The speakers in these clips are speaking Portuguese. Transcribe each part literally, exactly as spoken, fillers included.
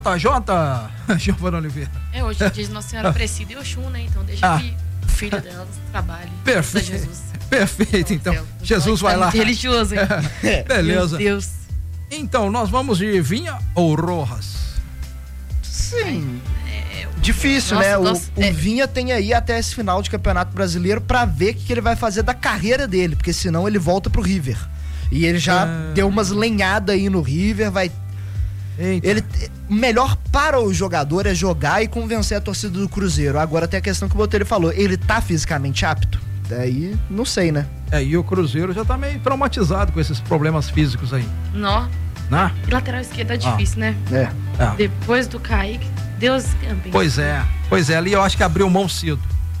J J, Giovana Oliveira. É, hoje é dia de Nossa Senhora Aparecida e Oxum, né? Então deixa ah. que o filho dela trabalhe. Perfeito. Jesus. Perfeito, então. Céu. Jesus vai lá. Religioso, hein? É. Beleza. Meu Deus. Então, nós vamos de Vinha ou Rojas? Sim. É, Difícil, nossa, né? nossa, o é. o Vinha tem aí até esse final de Campeonato Brasileiro pra ver o que, que ele vai fazer da carreira dele, porque senão ele volta pro River. E ele já é. deu umas lenhadas aí no River, vai... Eita. Ele, melhor para o jogador é jogar e convencer a torcida do Cruzeiro. Agora tem a questão que o Botelho falou, ele tá fisicamente apto? Daí, não sei, né? É, e o Cruzeiro já tá meio traumatizado com esses problemas físicos aí. Nó. Né? E lateral esquerda é difícil, ah. né? É. é. Depois do Kaique, Deus abençoe. Pois é, pois é, ali eu acho que abriu mão cedo.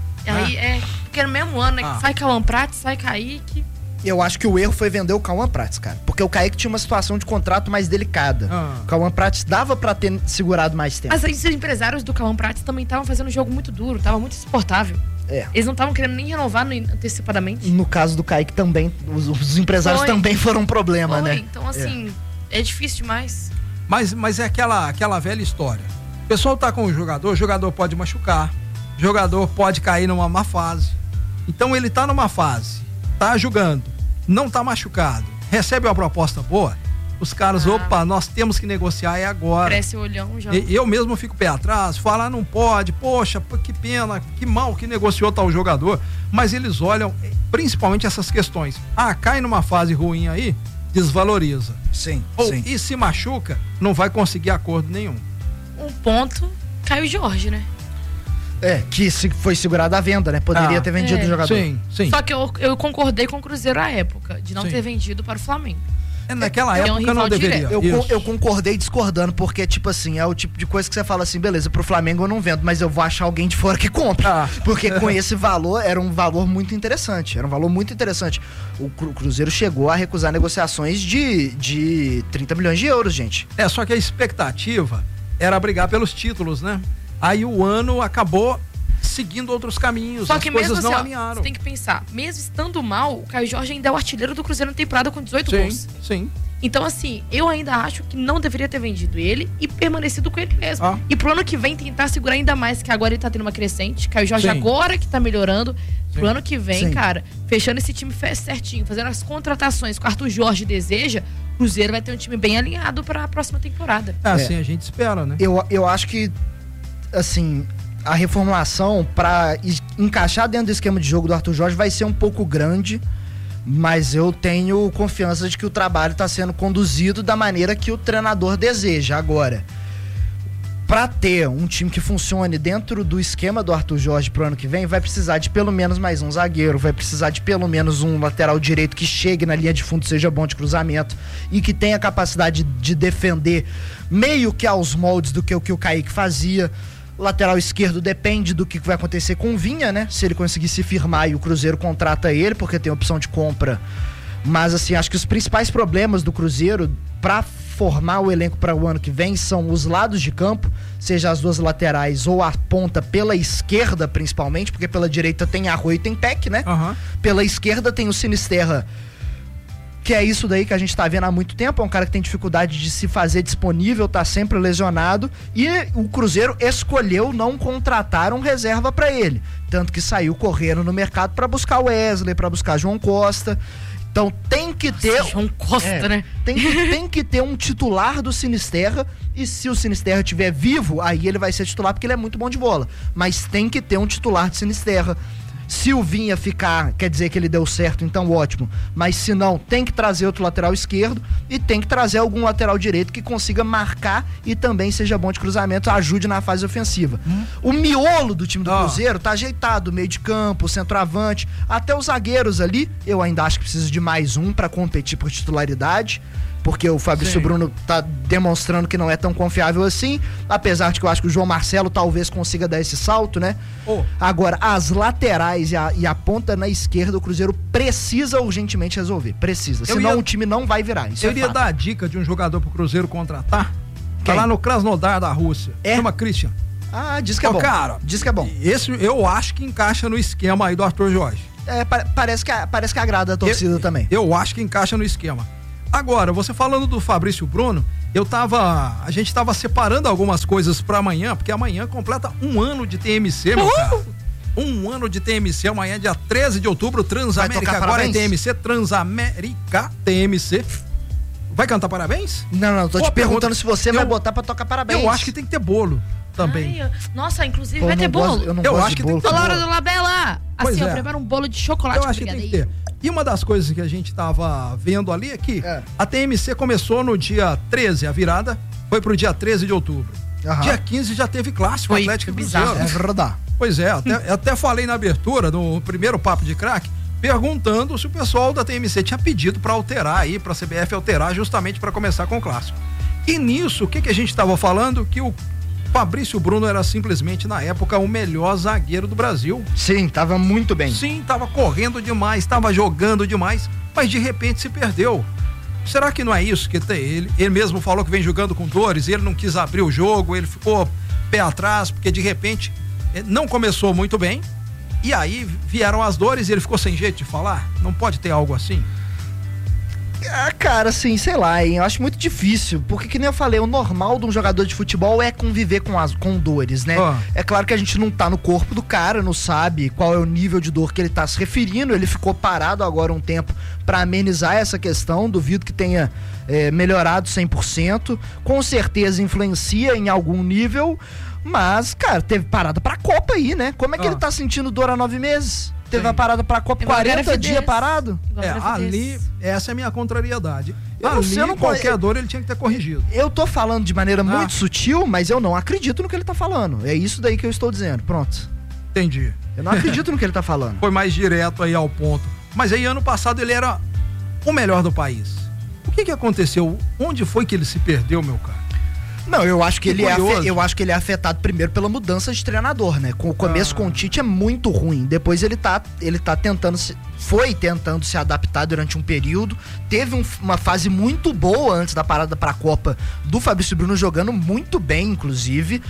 Aí né? é, porque no mesmo ano, né? Ah. Que sai Cauã Prates, sai Kaique. Eu acho que o erro foi vender o Cauã Prates, cara. Porque o Kaique tinha uma situação de contrato mais delicada. Ah. O Cauã Prates dava pra ter segurado mais tempo. Mas aí os empresários do Cauã Prates também estavam fazendo um jogo muito duro, tava muito insuportável. É. Eles não estavam querendo nem renovar no, antecipadamente. No caso do Kaique também, os, os empresários Foi. também foram um problema, Foi. né? Então, assim, é, é difícil demais. Mas, mas é aquela, aquela velha história. O pessoal tá com o jogador, o jogador pode machucar, o jogador pode cair numa má fase. Então ele tá numa fase, tá jogando, não tá machucado, recebe uma proposta boa, os caras, ah. opa, nós temos que negociar é agora. Cresce o olhão já. E, eu mesmo fico pé atrás, falar não pode, poxa, que pena, que mal que negociou tal jogador. Mas eles olham principalmente essas questões. Ah, cai numa fase ruim aí, desvaloriza. Sim, Ou, sim. e se machuca, não vai conseguir acordo nenhum. Um ponto, Caio Jorge, né? É, que se foi segurado a venda, né? Poderia ah, ter vendido é. o jogador. Sim, sim. Só que eu, eu concordei com o Cruzeiro à época, de não sim. ter vendido para o Flamengo. É, naquela é, época é um não deveria. Eu, eu concordei discordando, porque, tipo assim, é o tipo de coisa que você fala assim, beleza, pro Flamengo eu não vendo, mas eu vou achar alguém de fora que compra. Ah. Porque com esse valor, era um valor muito interessante. Era um valor muito interessante. O Cruzeiro chegou a recusar negociações de, de trinta milhões de euros, gente. É, só que a expectativa era brigar pelos títulos, né? Aí o ano acabou seguindo outros caminhos, Só as que coisas mesmo não assim, alinharam. Você tem que pensar, mesmo estando mal, o Caio Jorge ainda é o artilheiro do Cruzeiro na temporada com dezoito sim, gols. Sim, Então, assim, eu ainda acho que não deveria ter vendido ele e permanecido com ele mesmo. Ah. E pro ano que vem tentar segurar ainda mais, que agora ele tá tendo uma crescente. Caio Jorge Sim. agora que tá melhorando. Pro Sim. ano que vem, Sim. cara, fechando esse time certinho, fazendo as contratações que o Arthur Jorge deseja, o Cruzeiro vai ter um time bem alinhado pra próxima temporada. É, assim É. a gente espera, né? Eu, eu acho que, assim, a reformulação pra encaixar dentro do esquema de jogo do Arthur Jorge vai ser um pouco grande, mas eu tenho confiança de que o trabalho está sendo conduzido da maneira que o treinador deseja. Agora, para ter um time que funcione dentro do esquema do Arthur Jorge pro ano que vem, vai precisar de pelo menos mais um zagueiro, vai precisar de pelo menos um lateral direito que chegue na linha de fundo, seja bom de cruzamento e que tenha capacidade de defender meio que aos moldes do que o que o Kaique fazia. Lateral esquerdo depende do que vai acontecer com o Vinha, né? Se ele conseguir se firmar e o Cruzeiro contrata ele, porque tem opção de compra. Mas, assim, acho que os principais problemas do Cruzeiro para formar o elenco para o ano que vem são os lados de campo, seja as duas laterais ou a ponta pela esquerda, principalmente, porque pela direita tem Arroio e tem Peck, né? Uhum. Pela esquerda tem o Sinisterra, que é isso daí que a gente tá vendo há muito tempo, é um cara que tem dificuldade de se fazer disponível, tá sempre lesionado, e o Cruzeiro escolheu não contratar um reserva pra ele, tanto que saiu correndo no mercado pra buscar o Wesley, pra buscar João Costa. Então tem que ter... Nossa, João Costa, é, né? Tem que, tem que ter um titular do Sinisterra, e se o Sinisterra estiver vivo, aí ele vai ser titular porque ele é muito bom de bola, mas tem que ter um titular de Sinisterra. Se o Vinha ficar, quer dizer que ele deu certo, então ótimo. Mas se não, tem que trazer outro lateral esquerdo e tem que trazer algum lateral direito que consiga marcar e também seja bom de cruzamento, ajude na fase ofensiva. Hum. O miolo do time do Ah. Cruzeiro tá ajeitado, meio de campo, centroavante, até os zagueiros ali, eu ainda acho que precisa de mais um para competir por titularidade, porque o Fabrício Sim. Bruno tá demonstrando que não é tão confiável assim, apesar de que eu acho que o João Marcelo talvez consiga dar esse salto, né? Oh. Agora, as laterais e a, e a ponta na esquerda, o Cruzeiro precisa urgentemente resolver, precisa, Eu senão ia- o time não vai virar, isso Eu é iria fato. dar a dica de um jogador pro Cruzeiro contratar. Quem? Tá lá no Krasnodar da Rússia. É? Chama Christian. Ah, diz que é Ô, bom, cara, diz que é bom. Esse eu acho que encaixa no esquema aí do Arthur Jorge. É, pa- parece, que, parece que agrada a torcida eu, também. Eu acho que encaixa no esquema. Agora, você falando do Fabrício Bruno, eu tava, a gente tava separando algumas coisas pra amanhã, porque amanhã completa um ano de T M C, meu Uhul! cara. Um ano de T M C, amanhã dia treze de outubro, Transamérica, agora parabéns? é T M C, Transamérica T M C. Vai cantar parabéns? Não, não, tô Boa te perguntando pergunta. se você Eu- vai botar pra tocar parabéns. Eu acho que tem que ter bolo também. Ai, eu- nossa, inclusive Pô, vai eu ter não gosto- bolo. eu não Eu gosto acho de que tem bolo. que ter Ô, Laura bolo. do Labela! Pois Assim, é. eu preparo um bolo de chocolate Eu com acho que tem que brigadeiro. ter. E uma das coisas que a gente tava vendo ali é que É. a T M C começou no dia treze, a virada foi pro dia treze de outubro. Aham. Dia quinze já teve clássico Foi Atlético e bizarro. Cruzeiro. É verdade. Pois é, até, até falei na abertura, no primeiro papo de craque, perguntando se o pessoal da T M C tinha pedido para alterar aí, para a C B F alterar justamente para começar com o clássico. E nisso, o que, que a gente estava falando? Que o Fabrício Bruno era simplesmente, na época, o melhor zagueiro do Brasil. Sim, tava muito bem. Sim, tava correndo demais, tava jogando demais, mas de repente se perdeu. Será que não é isso que tem? Ele, ele mesmo falou que vem jogando com dores, ele não quis abrir o jogo, ele ficou pé atrás, porque de repente eh, não começou muito bem, e aí vieram as dores e ele ficou sem jeito de falar? Não pode ter algo assim? Ah, cara, assim, sei lá, hein, eu acho muito difícil, porque que nem eu falei, o normal de um jogador de futebol é conviver com as com dores, né? Ah. É claro que a gente não tá no corpo do cara, não sabe qual é o nível de dor que ele tá se referindo, ele ficou parado agora um tempo pra amenizar essa questão, duvido que tenha é, melhorado cem por cento, com certeza influencia em algum nível, mas, cara, teve parada pra Copa aí, né? Como é que Ah. ele tá sentindo dor há nove meses? Teve Sim. uma parada pra Copa, Igual quarenta gravidez. dias parado? Igual É, gravidez. ali, essa é a minha contrariedade. Eu não ali, sei, eu não qualquer conhe- dor ele tinha que ter corrigido. Eu tô falando de maneira Ah. muito sutil, mas eu não acredito no que ele tá falando. É isso daí que eu estou dizendo. Pronto. Entendi. Eu não acredito no que ele tá falando. Foi mais direto aí ao ponto. Mas aí ano passado ele era o melhor do país. O que que aconteceu? Onde foi que ele se perdeu, meu cara? Não, eu acho que, Que ele é curioso. afe- eu acho que ele é afetado primeiro pela mudança de treinador, né? Com o começo Ah. com o Tite é muito ruim. Depois ele tá, ele tá tentando se, foi tentando se adaptar durante um período. Teve um- uma fase muito boa antes da parada pra Copa do Fabrício Bruno jogando muito bem, inclusive.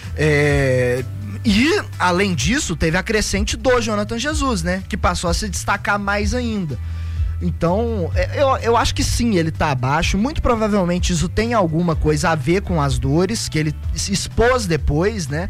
É, e além disso, teve a crescente do Jonathan Jesus, né? Que passou a se destacar mais ainda. Então, é, eu, eu acho que sim, ele tá abaixo. Muito provavelmente isso tem alguma coisa a ver com as dores que ele se expôs depois, né?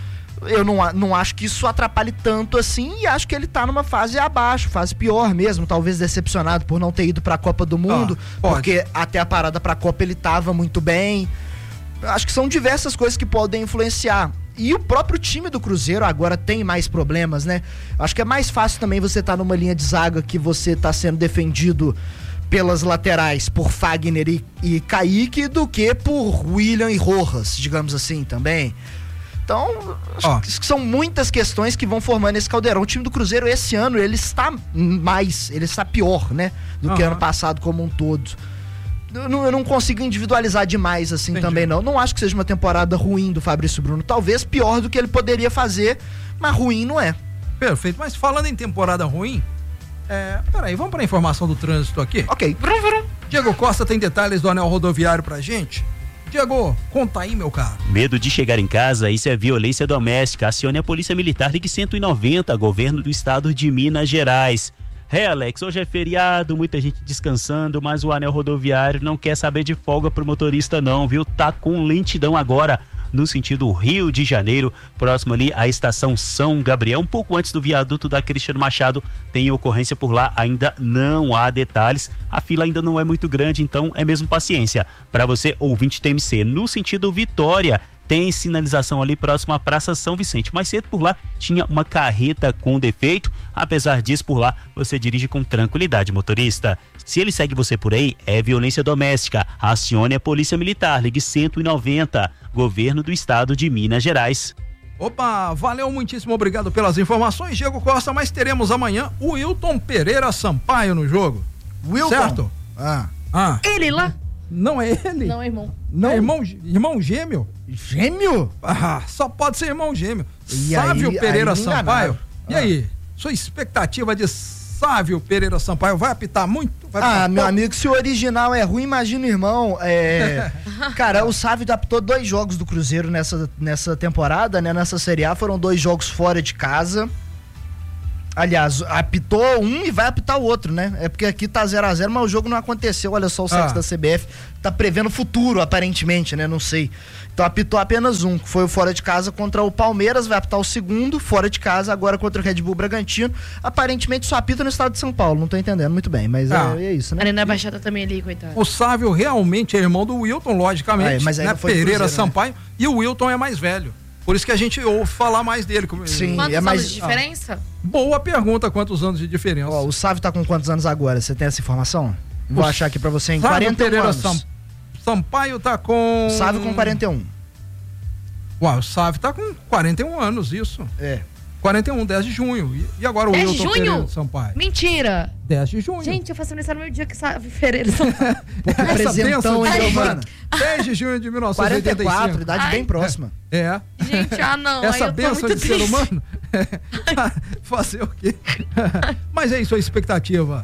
Eu não, a- não acho que isso atrapalhe tanto assim e acho que ele tá numa fase abaixo, fase pior mesmo, talvez decepcionado por não ter ido pra Copa do Mundo, Ah, pode. porque até a parada pra Copa ele tava muito bem. Acho que são diversas coisas que podem influenciar. E o próprio time do Cruzeiro agora tem mais problemas, né? Acho que é mais fácil também você estar numa linha de zaga que você tá sendo defendido pelas laterais por Fagner e, e Kaique do que por William e Rojas, digamos assim, também. Então, acho Ó. que são muitas questões que vão formando esse caldeirão. O time do Cruzeiro esse ano, ele está mais, ele está pior, né? Do que Aham. ano passado como um todo. Eu não, eu não consigo individualizar demais assim Entendi. também, não. Não acho que seja uma temporada ruim do Fabrício Bruno. Talvez pior do que ele poderia fazer, mas ruim não é. Perfeito. Mas falando em temporada ruim, é, peraí, vamos para a informação do trânsito aqui? Ok. Vrum, vrum. Diego Costa tem detalhes do anel rodoviário pra gente? Diego, conta aí, meu caro. Medo de chegar em casa, isso é violência doméstica. Acione a Polícia Militar, ligue cento e noventa, governo do estado de Minas Gerais. É, Alex, hoje é feriado, muita gente descansando, mas o anel rodoviário não quer saber de folga pro motorista não, viu? Tá com lentidão agora no sentido Rio de Janeiro, próximo ali à estação São Gabriel, um pouco antes do viaduto da Cristiano Machado, tem ocorrência por lá, ainda não há detalhes, a fila ainda não é muito grande, então é mesmo paciência. Para você, ouvinte T M C, no sentido Vitória, tem sinalização ali próximo à Praça São Vicente. Mais cedo por lá tinha uma carreta com defeito. Apesar disso, por lá você dirige com tranquilidade, motorista. Se ele segue você por aí, é violência doméstica. Acione a Polícia Militar, ligue cento e noventa, governo do estado de Minas Gerais. Opa, valeu, muitíssimo obrigado pelas informações, Diego Costa, mas teremos amanhã o Wilton Pereira Sampaio no jogo. Wilton. Certo? Ah. Ah, Ele lá? não é ele? Não, irmão. Não. É irmão, irmão gêmeo? Gêmeo? Ah, só pode ser irmão gêmeo. E Sávio aí- Pereira aí me Sampaio. enganaram. E Ah. aí, sua expectativa de Sávio Pereira Sampaio vai apitar muito? Vai apitar Ah, meu pouco? amigo, se o original é ruim, imagina o irmão. É... Cara, o Sávio adaptou dois jogos do Cruzeiro nessa, nessa temporada, né? Nessa Série A, foram dois jogos fora de casa. Aliás, apitou um e vai apitar o outro, né? É porque aqui tá zero a zero, mas o jogo não aconteceu. Olha só o site Ah. da C B F. Tá prevendo o futuro, aparentemente, né? Não sei. Então apitou apenas um, que foi o fora de casa contra o Palmeiras, vai apitar o segundo, fora de casa, agora contra o Red Bull Bragantino. Aparentemente só apita no estado de São Paulo, não tô entendendo muito bem, mas Ah. é, é isso, né? Arena Baixada também ali, coitado. O Sávio realmente é irmão do Wilton, logicamente, Ah, é, mas aí né? não foi do Pereira Cruzeiro, né? Sampaio, e o Wilton é mais velho. Por isso que a gente ouve falar mais dele. como- Sim. Quantos é mais- anos de diferença? Boa pergunta, quantos anos de diferença? Ó, o Sávio tá com quantos anos agora? Você tem essa informação? Vou O achar aqui pra você em Sávio quarenta e um Pereira anos. Sam- Sampaio tá com... O Sávio com quarenta e um. Uau, o Sávio tá com quarenta e um anos, isso. É. quarenta e um, dez de junho. E, e agora o dez de Wilton junho? Pereira Sampaio? Mentira! dez de junho. Gente, eu faço aniversário no meu dia que sabe Fevereiro. Porque Essa presentão, benção hein, de meu Deus, mano? dez de junho de mil novecentos e quarenta e oitenta e cinco. quatro, idade Ai. bem próxima. É. Gente, ah não, aí Essa eu tô benção muito de ser triste. humano. Fazer o quê? Mas é isso, a expectativa.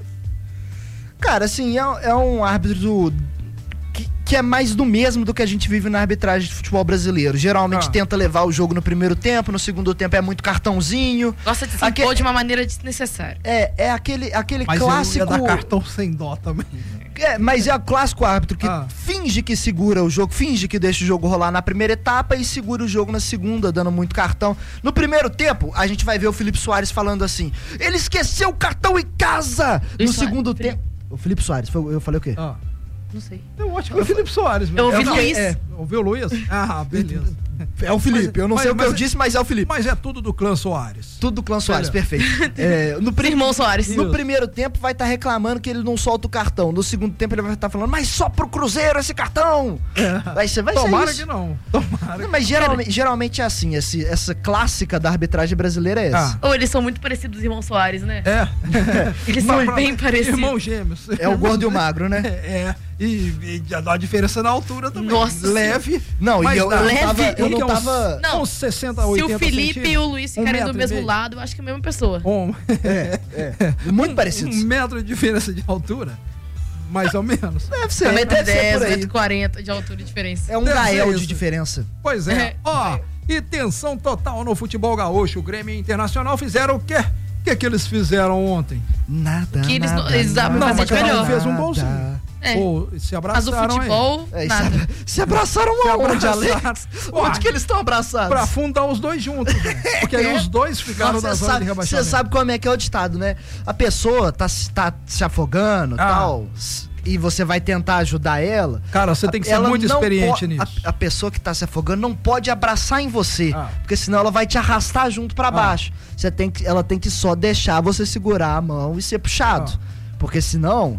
Cara, assim, é, é um árbitro que, que é mais do mesmo do que a gente vive na arbitragem de futebol brasileiro. Geralmente Ah. tenta levar o jogo no primeiro tempo, no segundo tempo é muito cartãozinho. Gosta de se Aque- impor de uma maneira desnecessária. É, é aquele, aquele Mas clássico. eu ia dar cartão sem dó também. É, mas é o clássico árbitro que Ah. finge que segura o jogo, finge que deixa o jogo rolar na primeira etapa e segura o jogo na segunda, dando muito cartão. No primeiro tempo, a gente vai ver o Felipe Soares falando assim: ele esqueceu o cartão em casa! Luiz no Soares, segundo Felipe. tempo. O Felipe Soares, foi- eu falei o quê? Ah, Não sei. eu acho que foi o Felipe Soares. Eu ouvi É, não, Luiz. É, ouviu o Luiz? Ah, beleza. É o Felipe, eu não mas- sei o que mas eu é- disse, mas é o Felipe. Mas é tudo do clã Soares. Tudo do clã Soares, Olha. perfeito. É, no, pri- Irmão Soares. no Isso. primeiro tempo vai estar reclamando que ele não solta o cartão. No segundo tempo ele vai estar falando, mas só pro Cruzeiro esse cartão! Vai ser, vai ser Tomara isso. que não. Tomara Não, Mas geralmente, geralmente é assim, esse- essa clássica da arbitragem brasileira é essa. Ah. Ou eles são muito parecidos, os irmãos Soares, né? É. Eles Mas são pra- bem parecidos. Irmãos gêmeos. É o gordo e o magro, né? É, e, e já dá uma diferença na altura também. Nossa Leve. Não, mas e eu, dá. eu não Leve. tava. Eu Um que é não uns- tava. Não. Uns sessenta, Se oitenta o Felipe centímetros. e o Luiz Um ficarem metro do e mesmo meio. lado, eu acho que é a mesma pessoa. Um, É, é. Muito parecidos. um metro de diferença de altura. Mais ou menos. Deve ser, um metro e deve ser dez, por um aí. metro e quarenta de altura de diferença. É um Deve ser gael isso. de diferença. Pois é. É. Ó, e tensão total no futebol gaúcho. O Grêmio e Internacional fizeram o quê? O que que eles fizeram ontem? Nada. Que eles não- nada, eles sabem nada, fazer de nada, melhor. Fez um nada. golzinho. É. Ou se Mas o abraçaram aí. futebol, É, e nada. se, se abraçaram Se aonde, abraçaram. Alex? Uai. Onde que eles estão abraçados? Pra afundar os dois juntos, né? Porque aí os dois ficaram Você na zona de sabe, rebaixamento. você sabe como é que é o ditado, né? A pessoa tá, se- tá se afogando e Ah. tal, s- e você vai tentar ajudar ela. Cara, você tem que ser ela muito não experiente po- nisso. A, a pessoa que tá se afogando não pode abraçar em você, Ah. porque senão ela vai te arrastar junto pra baixo. Você tem que, ela tem que só deixar você segurar a mão e ser puxado, Ah. porque senão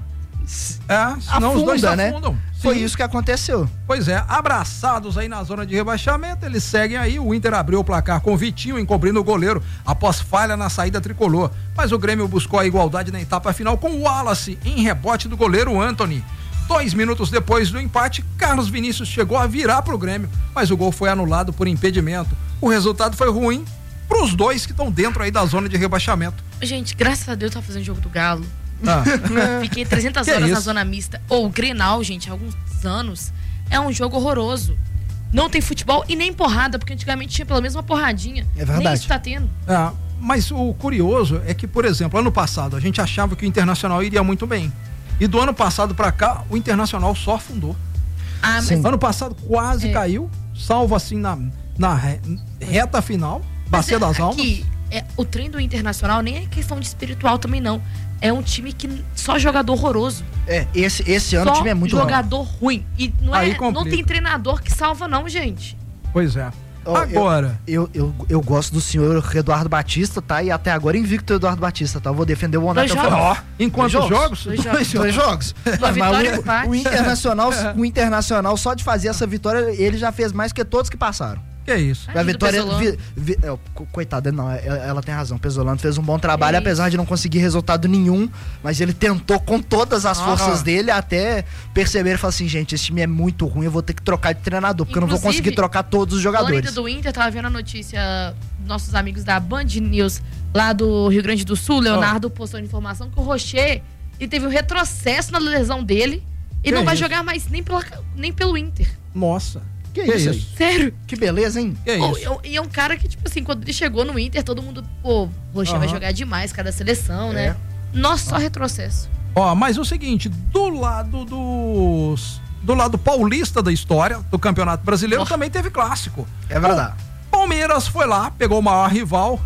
É, senão os dois afunda, né? afundam. Foi Sim. isso que aconteceu. Pois é, abraçados aí na zona de rebaixamento, eles seguem aí. O Inter abriu o placar com o Vitinho encobrindo o goleiro após falha na saída tricolor. Mas o Grêmio buscou a igualdade na etapa final com o Wallace em rebote do goleiro Anthony. Dois minutos depois do empate, Carlos Vinícius chegou a virar pro Grêmio, mas o gol foi anulado por impedimento. O resultado foi ruim pros dois que estão dentro aí da zona de rebaixamento. Gente, graças a Deus tá fazendo jogo do Galo. Ah, Fiquei trezentas Que horas na isso? zona mista. Ou o Grenal, gente, há alguns anos. É um jogo horroroso. Não tem futebol e nem porrada, porque antigamente tinha pelo menos uma porradinha. É verdade. Nem isso tá tendo. ah, mas o curioso é que, por exemplo, ano passado a gente achava que o Internacional iria muito bem. E do ano passado pra cá, o Internacional só afundou. Ah, mas Sim. Ano passado quase É. caiu, salvo assim na, na re- reta final, Bacia das Almas. aqui, é, o trem do Internacional nem é questão de espiritual também, não. É um time que só jogador horroroso. É, esse, esse ano só o time é muito ruim. jogador ruim. E não, Aí é, complica. não tem treinador que salva, não, gente. Pois é. Ó, Agora, Eu, eu, eu gosto do senhor Eduardo Batista, tá? E até agora invicto o Eduardo Batista, tá? Eu vou defender o Honor Dois até o jogos. final. ó, em quantos Dois jogos? Dois jogos. Dois jogos. Uma vitória e um Mas empate. o, o Internacional, o Internacional, só de fazer essa vitória, ele já fez mais que todos que passaram. Que é isso? A Tadinho do vitória. Pesolano. vi- vi- é, co- coitada, não, é- ela tem razão. Pesolano fez um bom trabalho, É apesar de não conseguir resultado nenhum, mas ele tentou com todas as Ah. forças dele até perceber e falar assim: gente, esse time é muito ruim, eu vou ter que trocar de treinador, porque eu não vou Inclusive, conseguir trocar todos os Falando jogadores. ainda do Inter, tava vendo a notícia dos nossos amigos da Band News lá do Rio Grande do Sul. Leonardo postou informação que o Rocher ele teve um retrocesso na lesão dele e Que não vai isso? jogar mais nem, pela, nem pelo Inter. Nossa. Que, Que isso, isso? aí? Sério. Que beleza, hein? Que Pô, isso? eu- e é um cara que, tipo assim, quando ele chegou no Inter, todo mundo, pô, Rocher vai Aham. jogar demais, cada seleção, É. né? Nossa, só retrocesso. Ó, mas o seguinte, do lado dos... Do lado paulista da história, do Campeonato Brasileiro, Oh. também teve clássico. É verdade. Palmeiras foi lá, pegou o maior rival,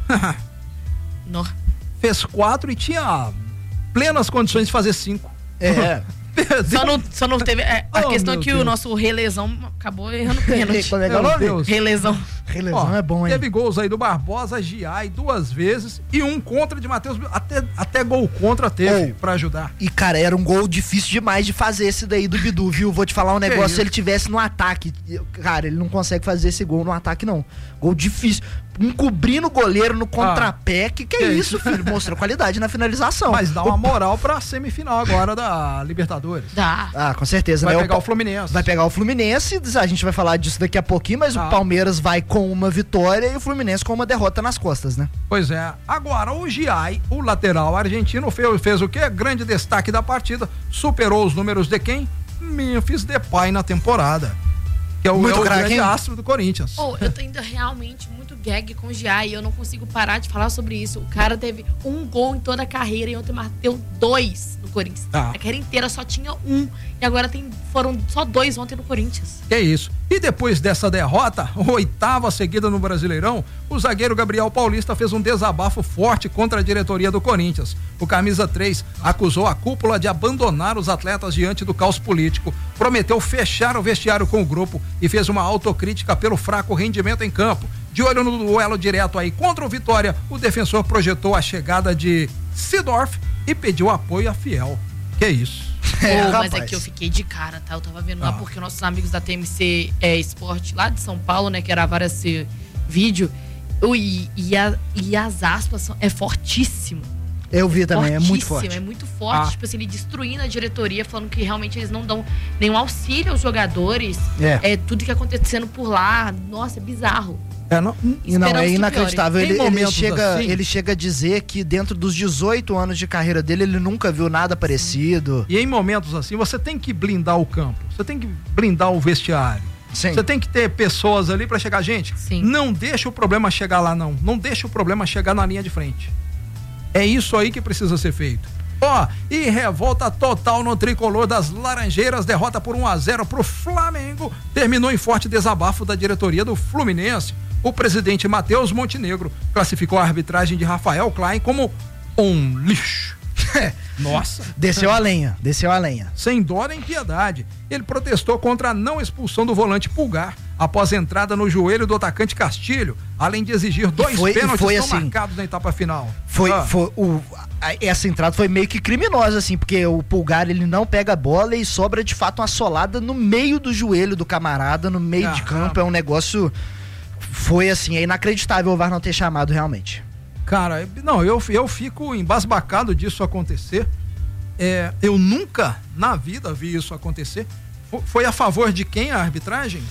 Nó. fez quatro e tinha plenas condições de fazer cinco. É. Só não, só não teve. É, a Oh, questão é meu que Deus. o nosso relesão acabou errando pênalti. Como é que é o Meu nome? Deus. Relesão. Relesão Ó, é bom, hein? Teve gols aí do Barbosa, Giai duas vezes e um contra de Matheus. Até, até gol contra teve Oh. pra ajudar. E, cara, era um gol difícil demais de fazer esse daí do Bidu, viu? Vou te falar um negócio, isso? se ele tivesse no ataque, eu- cara, ele não consegue fazer esse gol no ataque, não. Gol difícil. Encobrindo o goleiro no contrapé, que que é que isso, filho? Mostrou qualidade na finalização. Mas dá uma moral pra semifinal agora da Libertadores. Dá. Ah, com certeza, Vai né? pegar Pa- o Fluminense. Vai pegar o Fluminense, a gente vai falar disso daqui a pouquinho, mas Ah. o Palmeiras vai com uma vitória e o Fluminense com uma derrota nas costas, né? Pois é. Agora, o Giai, o lateral argentino, fez, fez o quê? Grande destaque da partida. Superou os números de quem? Memphis Depay na temporada. Que é o, Muito é o craque, grande hein? astro do Corinthians. Pô, eu tô ainda realmente muito gag com o Gia e eu não consigo parar de falar sobre isso. O cara teve um gol em toda a carreira e ontem bateu dois no Corinthians. Ah. A carreira inteira só tinha um e agora tem, foram só dois ontem no Corinthians. Que isso. E depois dessa derrota, oitava seguida no Brasileirão, o zagueiro Gabriel Paulista fez um desabafo forte contra a diretoria do Corinthians. O camisa três acusou a cúpula de abandonar os atletas diante do caos político, prometeu fechar o vestiário com o grupo e fez uma autocrítica pelo fraco rendimento em campo. De olho no duelo direto aí contra o Vitória, o defensor projetou a chegada de Sidorf e pediu apoio a Fiel. Que isso. É, Pô, mas rapaz. aqui eu fiquei de cara, tá? Eu tava vendo lá Ah. porque nossos amigos da T M C é, Esporte lá de São Paulo, né, que gravaram esse vídeo. Eu- E, e, a- e as aspas são, é fortíssimo. Eu vi também, é muito Fortíssimo, forte. É muito forte. Ah. Tipo assim, ele destruindo a diretoria, falando que realmente eles não dão nenhum auxílio aos jogadores. É. É tudo que acontecendo por lá. Nossa, é bizarro. É, não, E não, Esperamos é que inacreditável. piore. Ele, Tem ele momentos chega, assim? ele chega a dizer que dentro dos dezoito anos de carreira dele, ele nunca viu nada parecido. E em momentos assim, você tem que blindar o campo, você tem que blindar o vestiário. Sim. Você tem que ter pessoas ali pra chegar. Gente, Sim. não deixa o problema chegar lá, não. Não deixa o problema chegar na linha de frente. É isso aí que precisa ser feito. Ó, e revolta total no tricolor das Laranjeiras, derrota por um a zero pro Flamengo, terminou em forte desabafo da diretoria do Fluminense. O presidente Matheus Montenegro classificou a arbitragem de Rafael Klein como um lixo. Nossa. Desceu a lenha, desceu a lenha. Sem dó nem piedade. Ele protestou contra a não expulsão do volante Pulgar após a entrada no joelho do atacante Castilho, além de exigir dois foi- e pênaltis foi não assim, marcados na etapa final. Foi, Ah, foi o, a- essa entrada foi meio que criminosa, assim, porque o Pulgar ele não pega a bola e sobra de fato uma solada no meio do joelho do camarada, no meio de Caramba. campo. É um negócio. Foi assim, é inacreditável o V A R não ter chamado realmente. Cara, não, eu, eu fico embasbacado disso acontecer. É, eu nunca na vida vi isso acontecer. Fo- Foi a favor de quem a arbitragem?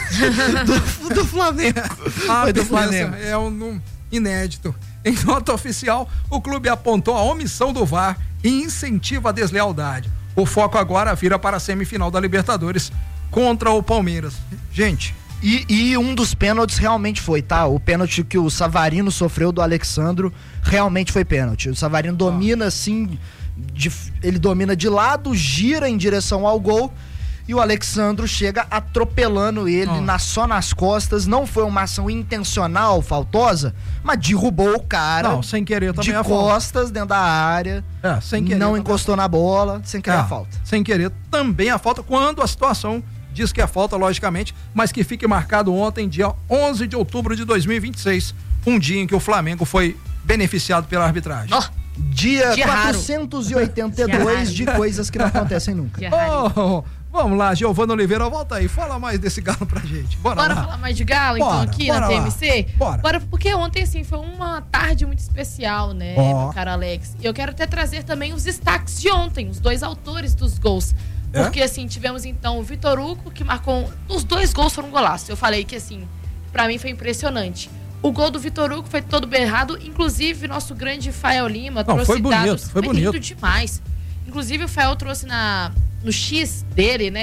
do, do Flamengo. Ah, Foi do beleza, Flamengo. É um num- inédito. Em nota oficial, o clube apontou a omissão do V A R e incentiva a deslealdade. O foco agora vira para a semifinal da Libertadores contra o Palmeiras. Gente, E, e um dos pênaltis realmente foi, tá? O pênalti que o Savarino sofreu do Alexandro realmente foi pênalti. O Savarino domina assim, de- ele domina de lado, gira em direção ao gol e o Alexandro chega atropelando ele Ó. na, só nas costas. Não foi uma ação intencional, faltosa, mas derrubou o cara não, sem querer também de a falta. costas dentro da área. É, sem querer. Não também. encostou na bola, sem querer É, a falta. Sem querer também a falta, quando a situação diz que é falta, logicamente, mas que fique marcado ontem, dia onze de outubro de dois mil e vinte e seis, um dia em que o Flamengo foi beneficiado pela arbitragem. Ó, Dia Dia raro. quatrocentos e oitenta e Dia dois raro. de coisas que não acontecem nunca. dia raro. Oh, vamos lá, Giovana Oliveira, volta aí, fala mais desse galo pra gente. Bora, Bora lá. falar mais de Galo, então, Bora, aqui bora na lá. T M C? Bora. Porque ontem, assim, foi uma tarde muito especial, né, Ó. meu caro Alex? E eu quero até trazer também os destaques de ontem, os dois autores dos gols. É? Porque, assim, tivemos, então, o Vitor Hugo, que marcou... Os dois gols foram golaço. Eu falei que, assim, pra mim foi impressionante. O gol do Vitor Hugo foi todo berrado, inclusive nosso grande Fael Lima Não, trouxe foi bonito, dados. foi bonito. lindo demais. Inclusive, o Fael trouxe na, no X dele, né?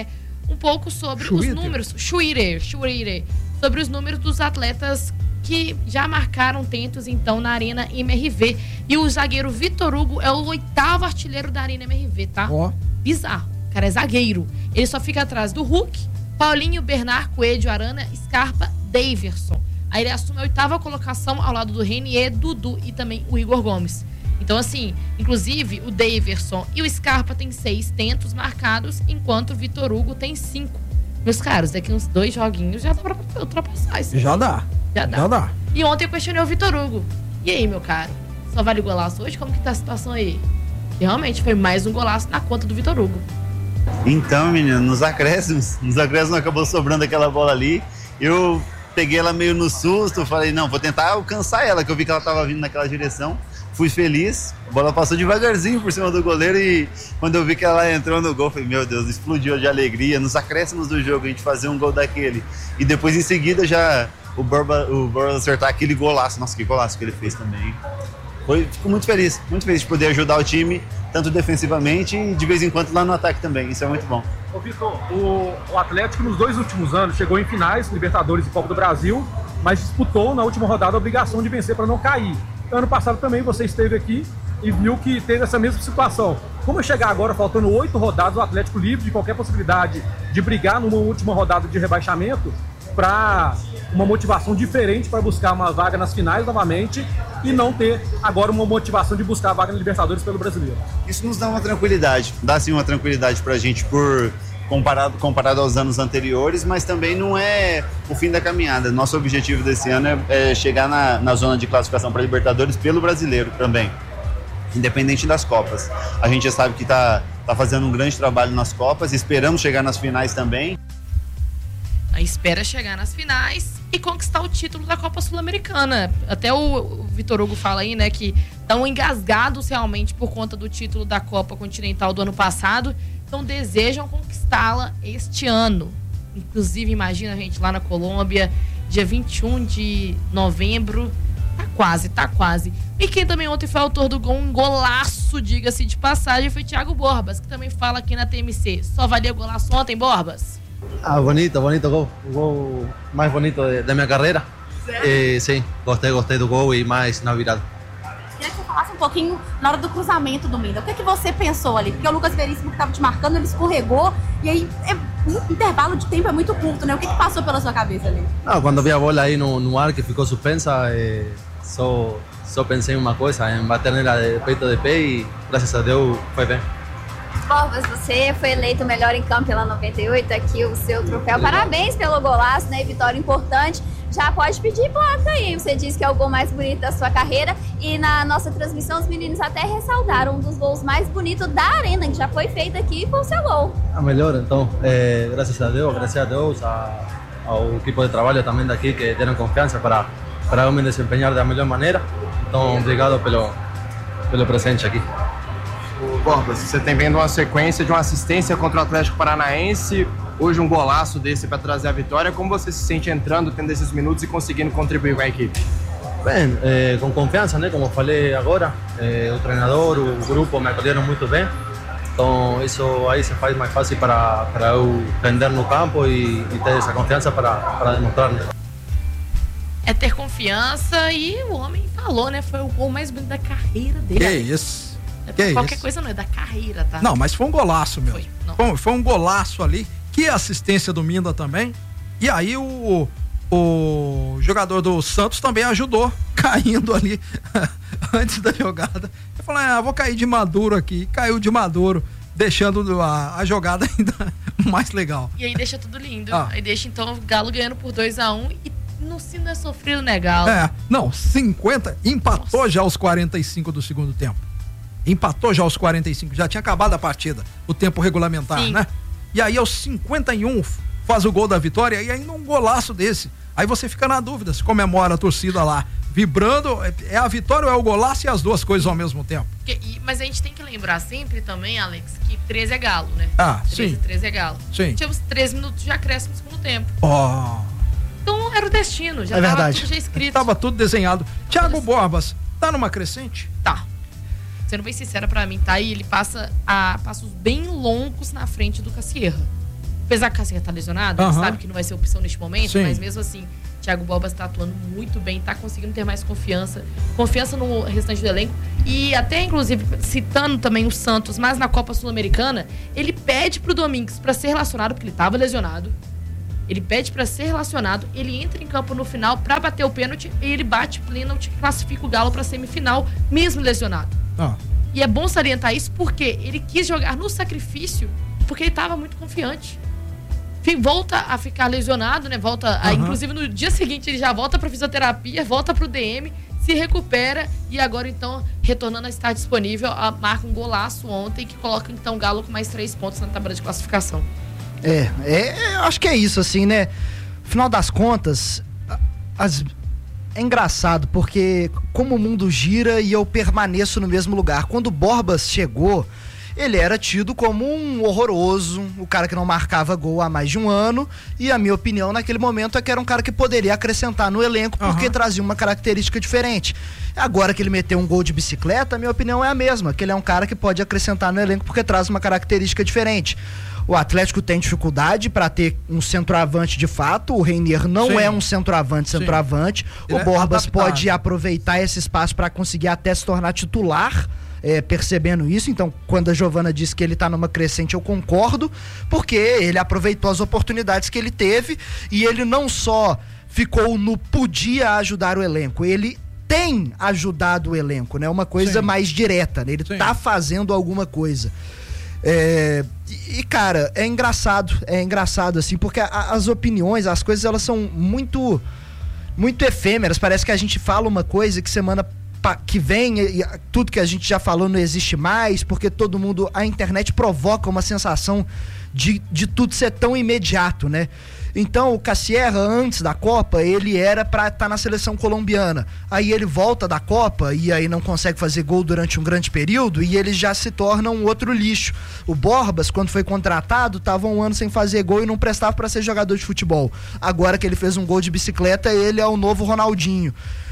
um pouco sobre Schwitter. os números. Schwitter, Schwitter. Sobre os números dos atletas que já marcaram tentos, então, na Arena M R V. E o zagueiro Vitor Hugo é o oitavo artilheiro da Arena M R V, tá? Ó. Bizarro. O cara é zagueiro. Ele só fica atrás do Hulk, Paulinho, Bernard, Coelho, Arana, Scarpa, Daverson. Aí ele assume a oitava colocação ao lado do Renier, Dudu e também o Igor Gomes. Então, assim, inclusive o Daverson e o Scarpa têm seis tentos marcados, enquanto o Vitor Hugo tem cinco. Meus caros, daqui uns dois joguinhos já dá pra ultrapassar isso. Já dá. Já dá. Já dá. E ontem eu questionei o Vitor Hugo. E aí, meu caro? Só vale golaço hoje? Como que tá a situação aí? E realmente foi mais um golaço na conta do Vitor Hugo. Então, menino, nos acréscimos, nos acréscimos acabou sobrando aquela bola ali. Eu peguei ela meio no susto, falei, não, vou tentar alcançar ela, que eu vi que ela tava vindo naquela direção. Fui feliz, a bola passou devagarzinho por cima do goleiro e quando eu vi que ela entrou no gol, falei, meu Deus, explodiu de alegria. Nos acréscimos do jogo, a gente fazer um gol daquele. E depois, em seguida, já o Borba, o Borba acertar aquele golaço. Nossa, que golaço que ele fez também. Foi, fico muito feliz, muito feliz de poder ajudar o time, tanto defensivamente e de vez em quando lá no ataque também. Isso é muito bom. Ô, Vitor, o, o Atlético nos dois últimos anos chegou em finais, Libertadores e Copa do Brasil, mas disputou na última rodada a obrigação de vencer para não cair. Ano passado também você esteve aqui e viu que teve essa mesma situação. Como chegar agora, faltando oito rodadas, o Atlético livre de qualquer possibilidade de brigar numa última rodada de rebaixamento, para uma motivação diferente para buscar uma vaga nas finais novamente e não ter agora uma motivação de buscar a vaga na Libertadores pelo Brasileiro? Isso nos dá uma tranquilidade, dá sim uma tranquilidade para a gente por comparado, comparado aos anos anteriores, mas também não é o fim da caminhada. Nosso objetivo desse ano é, é chegar na, na zona de classificação para Libertadores pelo Brasileiro também, independente das Copas. A gente já sabe que está tá fazendo um grande trabalho nas Copas, esperamos chegar nas finais também. A espera chegar nas finais e conquistar o título da Copa Sul-Americana. Até o, o Vitor Hugo fala aí, né, que estão engasgados realmente por conta do título da Copa Continental do ano passado, então desejam conquistá-la este ano. Inclusive, imagina a gente lá na Colômbia, dia vinte e um de novembro, tá quase, tá quase. E quem também ontem foi autor do gol, um golaço, diga-se de passagem, foi Thiago Borbas, que também fala aqui na T M C. Só valia golaço ontem, Borbas? Ah, bonito, bonito gol. O gol mais bonito de, de minha carreira. Eh, sim, gostei, gostei do gol e mais na virada. Queria que você falasse um pouquinho na hora do cruzamento do Minda. O que, que você pensou ali? Porque o Lucas Veríssimo que estava te marcando, ele escorregou e aí é, o intervalo de tempo é muito curto, né? O que, que passou pela sua cabeça ali? Não, quando vi a bola aí no, no ar que ficou suspensa, eh, só, só pensei em uma coisa, em bater nela de peito de pé e graças a Deus foi bem. Borbas, você foi eleito o melhor em campo pela noventa e oito, aqui o seu troféu. Parabéns pelo golaço, né? Vitória importante. Já pode pedir placa aí. Você disse que é o gol mais bonito da sua carreira. E na nossa transmissão, os meninos até ressaltaram um dos gols mais bonitos da Arena, que já foi feito aqui com o seu gol. A melhor, então, eh, graças a Deus, graças a Deus, a, ao equipo de trabalho também daqui que deram confiança para, para eu me desempenhar da melhor maneira. Então, obrigado pelo, pelo presente aqui. Borbas, você tem vendo uma sequência de uma assistência contra o Atlético Paranaense, hoje um golaço desse para trazer a vitória. Como você se sente entrando, tendo esses minutos e conseguindo contribuir com a equipe? Bem, eh, com confiança, né? Como falei agora, eh, o treinador, o grupo me acolheram muito bem. Então isso aí se faz mais fácil para, para eu render no campo e, e ter essa confiança para, para demonstrar. Né? É ter confiança e o homem falou, né? Foi o gol mais bonito da carreira dele. Que isso? É Que qualquer isso? coisa não, é da carreira, tá? Não, mas foi um golaço mesmo. Foi, não. Foi, foi um golaço ali. Que assistência do Minda também. E aí o, o jogador do Santos também ajudou, caindo ali antes da jogada. Eu falei, ah, vou cair de maduro aqui. Caiu de maduro, deixando a, a jogada ainda mais legal. E aí deixa tudo lindo. Ah. Aí deixa então o Galo ganhando por dois a um e no se não é sofrido, né, Galo? É, não, cinquenta, empatou Nossa. já aos quarenta e cinco do segundo tempo. Empatou já aos quarenta e cinco, já tinha acabado a partida, o tempo regulamentar, Sim. né? E aí aos cinquenta e um faz o gol da vitória e ainda um golaço desse. Aí você fica na dúvida se comemora a torcida lá, vibrando, é a vitória ou é o golaço e as duas coisas ao mesmo tempo. Porque- e- mas a gente tem que lembrar sempre também, Alex, que treze é Galo, né? Ah, treze, sim. treze é Galo. Sim. Tínhamos treze minutos de acréscimo no segundo tempo. Ó, Então era o destino, já É tava verdade. tudo já escrito. tava tudo desenhado. Thiago Borbas, tá numa crescente? Tá. Sendo bem sincera pra mim, tá? E ele passa a passos bem longos na frente do Cassierra. apesar que o Cacique tá lesionado, Uhum. ele sabe que não vai ser opção neste momento, Sim. mas mesmo assim, Thiago Borbas tá atuando muito bem, tá conseguindo ter mais confiança, confiança no restante do elenco, e até, inclusive, citando também o Santos, mas na Copa Sul-Americana, ele pede pro Domingues pra ser relacionado, porque ele tava lesionado, ele pede pra ser relacionado, ele entra em campo no final pra bater o pênalti, e ele bate o pênalti, classifica o Galo pra semifinal, mesmo lesionado. Ah. E é bom salientar isso porque ele quis jogar no sacrifício, porque ele tava muito confiante. Enfim, volta a ficar lesionado, né? Volta, a, Uhum. inclusive no dia seguinte ele já volta pra fisioterapia, volta pro D M, se recupera e agora então, retornando a estar disponível, a, marca um golaço ontem que coloca então o Galo com mais três pontos na tabela de classificação. É, é, eu acho que é isso, assim, né? Final das contas, as, é engraçado, porque como o mundo gira e eu permaneço no mesmo lugar. Quando o Borbas chegou, ele era tido como um horroroso, o cara que não marcava gol há mais de um ano, e a minha opinião naquele momento é que era um cara que poderia acrescentar no elenco, porque Uhum. trazia uma característica diferente. Agora que ele meteu um gol de bicicleta, a minha opinião é a mesma, que ele é um cara que pode acrescentar no elenco porque traz uma característica diferente. O Atlético tem dificuldade para ter um centroavante de fato, o Reinier não Sim. é um centroavante, Sim. centroavante, Ele o é Borbas adaptado. pode aproveitar esse espaço para conseguir até se tornar titular, é, percebendo isso. Então, quando a Giovana disse que ele tá numa crescente, eu concordo, porque ele aproveitou as oportunidades que ele teve e ele não só ficou no podia ajudar o elenco, ele tem ajudado o elenco, né? Uma coisa Sim. mais direta, né? Ele Sim. tá fazendo alguma coisa. É, e, cara, é engraçado, é engraçado, assim, porque a, as opiniões, as coisas, elas são muito, muito efêmeras. Parece que a gente fala uma coisa que semana pa- que vem, e, e tudo que a gente já falou não existe mais, porque todo mundo, a internet provoca uma sensação de, de tudo ser tão imediato, né? Então, o Cassierra, antes da Copa, ele era pra estar na seleção colombiana. Aí ele volta da Copa e aí não consegue fazer gol durante um grande período e ele já se torna um outro lixo. O Borbas, quando foi contratado, estava um ano sem fazer gol e não prestava pra ser jogador de futebol. Agora que ele fez um gol de bicicleta, ele é o novo Ronaldinho.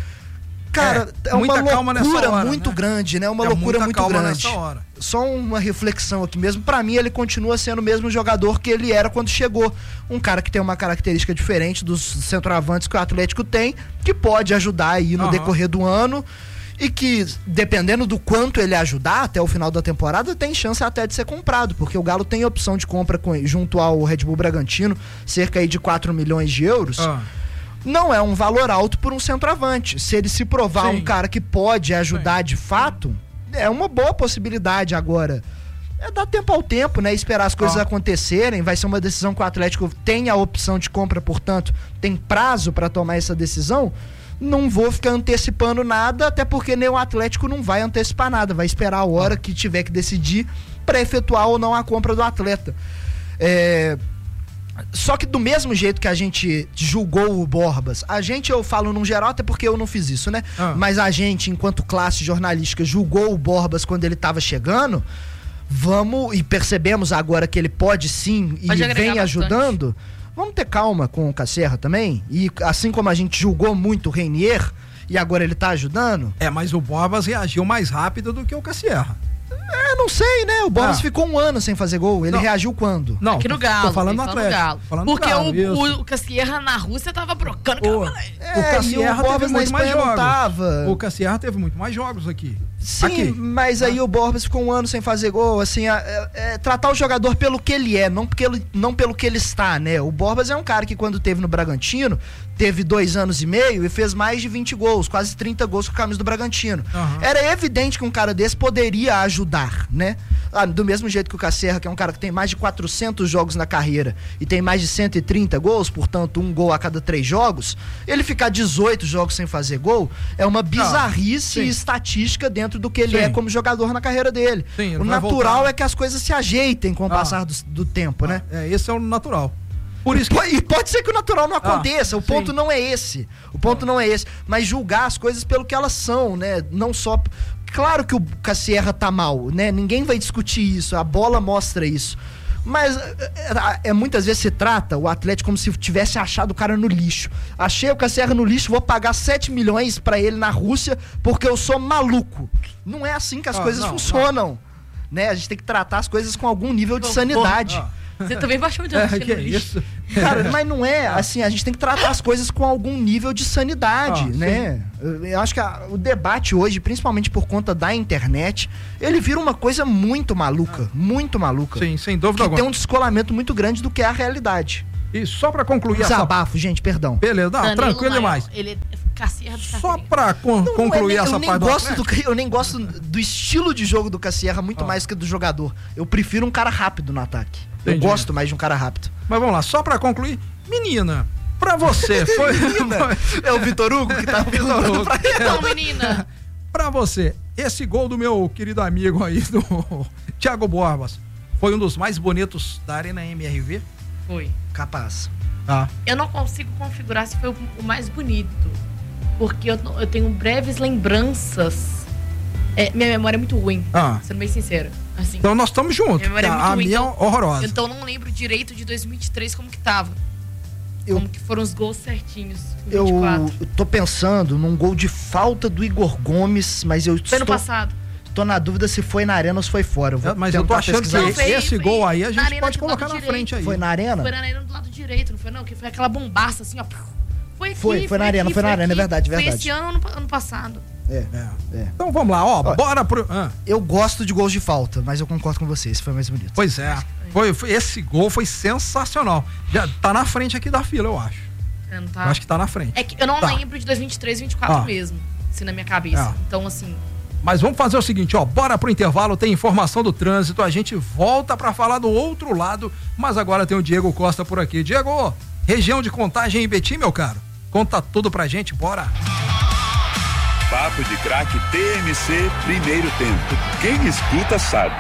Cara, é, é uma muita calma nessa loucura hora, muito né? grande, né? Uma É loucura muita muito calma grande. nessa hora. Só uma reflexão aqui mesmo. Pra mim, ele continua sendo o mesmo jogador que ele era quando chegou. Um cara que tem uma característica diferente dos centroavantes que o Atlético tem, que pode ajudar aí no Aham. decorrer do ano. E que, dependendo do quanto ele ajudar até o final da temporada, tem chance até de ser comprado, porque o Galo tem opção de compra com, junto ao Red Bull Bragantino, cerca aí de quatro milhões de euros. Ah. Não é um valor alto por um centroavante. Se ele se provar Sim. um cara que pode ajudar Sim. de fato, é uma boa possibilidade agora. É dar tempo ao tempo, né? Esperar as coisas Ah. acontecerem. Vai ser uma decisão que o Atlético tem a opção de compra, portanto, tem prazo para tomar essa decisão. Não vou ficar antecipando nada, até porque nem o Atlético não vai antecipar nada. Vai esperar a hora que tiver que decidir para efetuar ou não a compra do atleta. É... Só que do mesmo jeito que a gente julgou o Borbas, a gente, eu falo num geral, até porque eu não fiz isso, né? Ah. Mas a gente, enquanto classe jornalística, julgou o Borbas quando ele tava chegando, vamos, e percebemos agora que ele pode sim e Pode agregar vem bastante. ajudando, vamos ter calma com o Cacerra também, e assim como a gente julgou muito o Reinier, e agora ele tá ajudando, É, mas o Borbas reagiu mais rápido do que o Cassierra. é, não sei, né? O Borbas Ah. ficou um ano sem fazer gol, ele Não. reagiu quando? Não, Aqui no tô- Galo. Tô falando no ele Atlético. Galo. Falando Porque no Galo, o, isso. o, o Cassierra na Rússia tava brocando com O, a o É, Cassierra e o Borbas teve na muito mais Espanha não jogos. tava. O Cassierra teve muito mais jogos aqui. Sim, Aqui. mas aí o Borbas ficou um ano sem fazer gol, assim, é, é, tratar o jogador pelo que ele é, não, porque ele, não pelo que ele está, né? O Borbas é um cara que quando teve no Bragantino, teve dois anos e meio e fez mais de vinte gols, quase trinta gols com a camisa do Bragantino. Aham. Era evidente que um cara desse poderia ajudar, né? Ah, do mesmo jeito que o Cacerra, que é um cara que tem mais de quatrocentos jogos na carreira e tem mais de cento e trinta gols, portanto um gol a cada três jogos, ele ficar dezoito jogos sem fazer gol é uma bizarrice sim. estatística dentro do que ele Sim. é como jogador na carreira dele. Sim, ele o vai natural voltar. é que as coisas se ajeitem com o Ah. passar do, do tempo, né? É, esse é o natural. Por isso que... Po- E pode ser que o natural não aconteça, Ah, o ponto sim. não é esse. O ponto não é esse. Mas julgar as coisas pelo que elas são, né? Não só. Claro que o Cassierra tá mal, né? Ninguém vai discutir isso, a bola mostra isso. Mas é, é, é, muitas vezes se trata o Atlético como se tivesse achado o cara no lixo. Achei o Cassierra no lixo, vou pagar sete milhões pra ele na Rússia porque eu sou maluco. Não é assim que as Ah, coisas não, funcionam. Né? A gente tem que tratar as coisas com algum nível de sanidade. Ah, Você também baixou muito É, a que é isso? Cara, mas não é, assim, a gente tem que tratar as coisas com algum nível de sanidade, Ah, né? Eu, eu acho que a- o debate hoje, principalmente por conta da internet, ele vira uma coisa muito maluca, muito maluca. Sim, sem dúvida Que alguma. tem um descolamento muito grande do que é a realidade. E só pra concluir essa... Desabafo, gente, perdão. Beleza, não, Danilo tranquilo Maior, demais. Ele é Cassierra do Só Carteirinha. pra con- Não, concluir não é nem- essa eu nem parte do gosto do, Atlético. Eu nem gosto do estilo de jogo do Cassierra muito Ah. mais que do jogador. Eu prefiro um cara rápido no ataque. Entendi. Eu gosto mais de um cara rápido. Mas vamos lá, só pra concluir. Menina, pra você, foi... É o Vitor Hugo que tá Vitor Hugo. pra ele. Então, menina. Pra você, esse gol do meu querido amigo aí, do Thiago Borbas, foi um dos mais bonitos da Arena M R V? Foi. Capaz. Ah, Eu não consigo configurar se foi o, o mais bonito. Porque eu, eu tenho breves lembranças. É, minha memória é muito ruim, ah. sendo bem sincera. Assim, Então nós estamos juntos. minha memória é A, muito a ruim. minha é então, horrorosa. então eu não lembro direito de dois mil e vinte e três como que tava. Eu- Como que foram os gols certinhos. Eu, vinte e quatro. eu tô pensando num gol de falta do Igor Gomes, mas eu Foi ano estou, passado. tô na dúvida se foi na arena ou se foi fora. Eu vou É, mas eu tô tentar achando pesquisar que Não, isso. foi- esse foi gol aí a na gente arena pode do lado colocar na direito. frente aí. Foi na arena? Foi na arena do lado direito, não foi não? Que foi aquela bombaça assim, ó. Foi aqui, Foi, foi na arena, aqui, foi na arena, é aqui. verdade, Foi verdade. esse ano, ano, ano passado. É, É. é. Então vamos lá, ó, Ó, bora pro... ah, Eu gosto de gols de falta, mas eu concordo com você, esse foi mais bonito. pois é, foi, foi- esse gol foi sensacional. Já tá na frente aqui da fila, eu acho. Eu não Eu tá... acho que tá na frente. É que eu não Tá. lembro de dois mil e vinte e três, vinte e quatro Ah. mesmo, assim, na minha cabeça. Ah. Então, assim, Mas vamos fazer o seguinte, ó, bora pro intervalo, tem informação do trânsito, a gente volta pra falar do outro lado, mas agora tem o Diego Costa por aqui. Diego, região de Contagem em Betim, meu caro, conta tudo pra gente, bora. Papo de Craque T M C, primeiro tempo. Quem escuta sabe.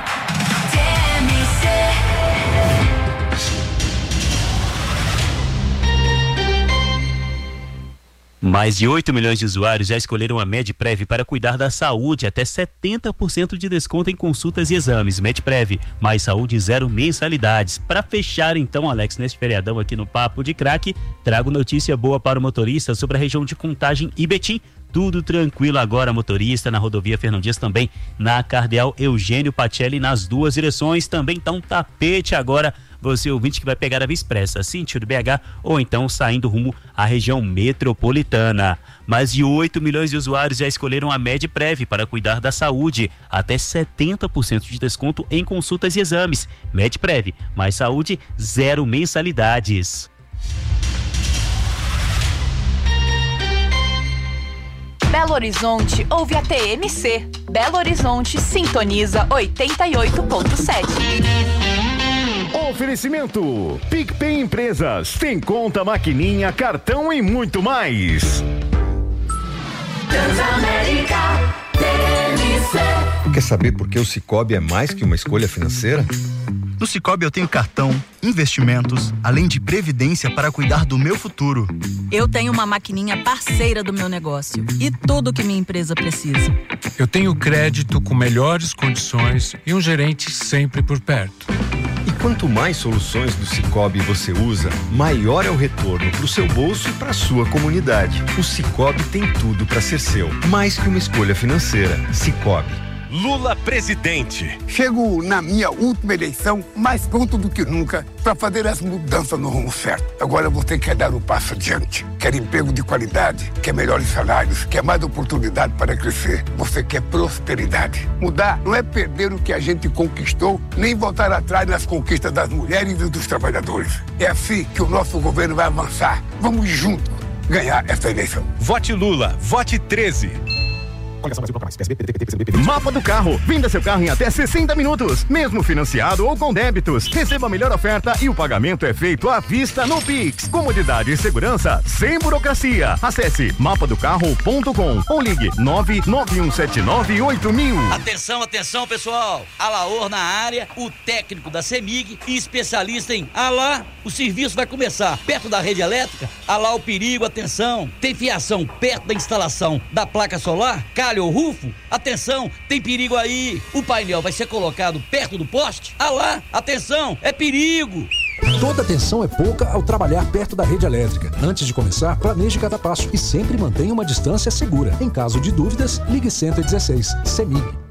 Mais de oito milhões de usuários já escolheram a MedPrev para cuidar da saúde, até setenta por cento de desconto em consultas e exames. MedPrev, mais saúde, zero mensalidades. Para fechar então, Alex, nesse feriadão aqui no Papo de Craque, trago notícia boa para o motorista sobre a região de Contagem e Betim. Tudo tranquilo agora, motorista, na rodovia Fernão Dias, também na Cardeal Eugênio Pacelli, nas duas direções. Também tá um tapete agora, você ouvinte que vai pegar a Via Expressa, sentido B H, ou então saindo rumo à região metropolitana. Mais de oito milhões de usuários já escolheram a MedPrev para cuidar da saúde, até setenta por cento de desconto em consultas e exames. MedPrev, mais saúde, zero mensalidades. Belo Horizonte ouve a T M C. Belo Horizonte sintoniza oitenta e oito ponto sete. Oferecimento PicPay Empresas, tem conta, maquininha, cartão e muito mais. Transamérica T M C. Quer saber por que o Sicoob é mais que uma escolha financeira? No Sicoob eu tenho cartão, investimentos, além de previdência para cuidar do meu futuro. Eu tenho uma maquininha parceira do meu negócio e tudo que minha empresa precisa. Eu tenho crédito com melhores condições e um gerente sempre por perto. E quanto mais soluções do Sicoob você usa, maior é o retorno para o seu bolso e para a sua comunidade. O Sicoob tem tudo para ser seu, mais que uma escolha financeira. Sicoob. Lula presidente. Chego na minha última eleição mais pronto do que nunca para fazer essa mudança no rumo certo. Agora você quer dar um passo adiante, quer emprego de qualidade, quer melhores salários, quer mais oportunidade para crescer. Você quer prosperidade. Mudar não é perder o que a gente conquistou, nem voltar atrás nas conquistas das mulheres e dos trabalhadores. É assim que o nosso governo vai avançar. Vamos juntos ganhar essa eleição. Vote Lula, vote treze. Mapa do Carro. Venda seu carro em até sessenta minutos, mesmo financiado ou com débitos. Receba a melhor oferta e o pagamento é feito à vista no Pix. Comodidade e segurança sem burocracia. Acesse mapa do carro ponto com ou ligue nove nove um sete nove oito mil. Atenção, atenção, pessoal. Alaor na área, o técnico da CEMIG e especialista em Alá. O serviço vai começar perto da rede elétrica. Alá o perigo, atenção. Tem fiação perto da instalação da placa solar? Calha ou rufo? Atenção, tem perigo aí. O painel vai ser colocado perto do poste? Alá, atenção, é perigo. Toda atenção é pouca ao trabalhar perto da rede elétrica. Antes de começar, planeje cada passo e sempre mantenha uma distância segura. Em caso de dúvidas, ligue cento e dezesseis. CEMIG.